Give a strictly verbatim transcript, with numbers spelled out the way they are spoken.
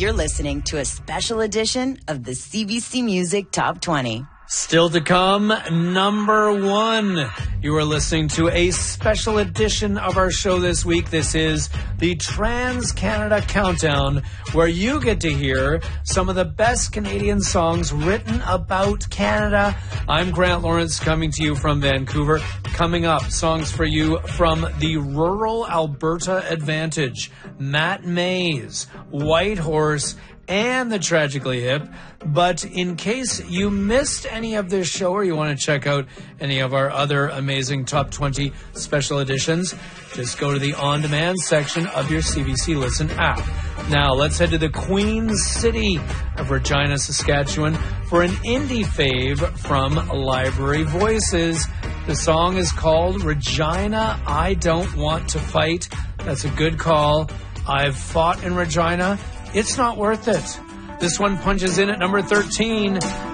You're listening to a special edition of the C B C Music Top twenty. Still to come, number one. You are listening to a special edition of our show this week. This is the Trans-Canada Countdown, where you get to hear some of the best Canadian songs written about Canada. I'm Grant Lawrence, coming to you from Vancouver. Coming up, songs for you from the Rural Alberta Advantage, Matt Mays, White Horse, and the Tragically Hip. But in case you missed any of this show or you want to check out any of our other amazing Top twenty special editions, just go to the on-demand section of your C B C Listen app. Now, let's head to the Queen City of Regina, Saskatchewan for an indie fave from Library Voices. The song is called Regina, I Don't Want to Fight. That's a good call. I've fought in Regina. It's not worth it. This one punches in at number thirteen.